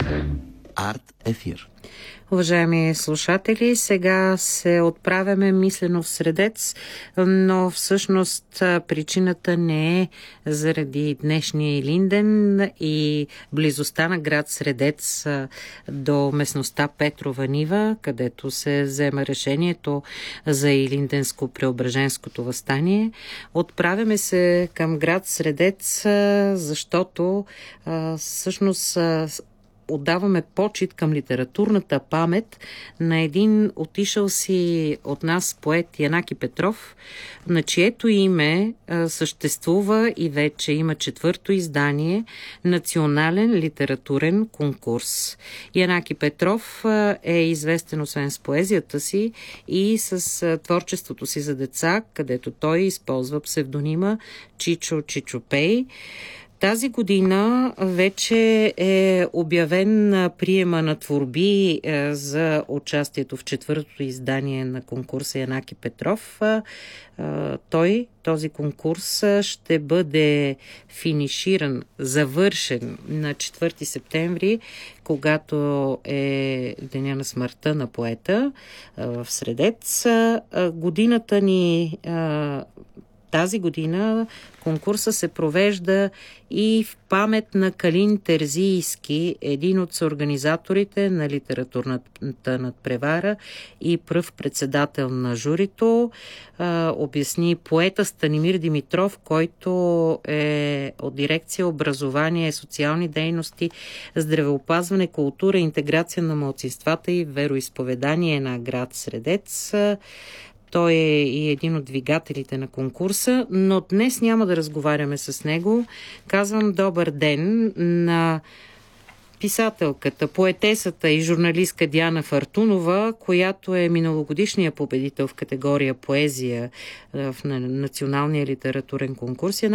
Арт ефир. Уважаеми слушатели, сега се отправяме мислено в Средец, но всъщност причината не е заради днешния Илинден и близостта на град Средец до местността Петрова нива, където се взема решението за Илинденско-Преображенското въстание. Отправяме се към град Средец, защото всъщност отдаваме почит към литературната памет на един отишъл си от нас поет Янаки Петров, на чието име съществува и вече има 4-то издание Национален литературен конкурс. Янаки Петров е известен освен с поезията си и с творчеството си за деца, където той използва псевдонима Чичо Чичопей. Тази година вече е обявен приема на творби за участието в 4-то издание на конкурса Янаки Петров. Този конкурс ще бъде финиширан, завършен на 4 септември, когато е деня на смъртта на поета в Средец. Тази година конкурса се провежда и в памет на Калин Терзийски, един от съорганизаторите на литературната надпревара и пръв председател на журито, обясни поета Станимир Димитров, който е от дирекция образование, социални дейности, здравеопазване, култура, интеграция на малцинствата и вероизповедание на град Средец. Той е и един от двигателите на конкурса, но днес няма да разговаряме с него. Казвам добър ден на писателката, поетесата и журналистка Диана Фартунова, която е миналогодишния победител в категория поезия в Националния литературен конкурс.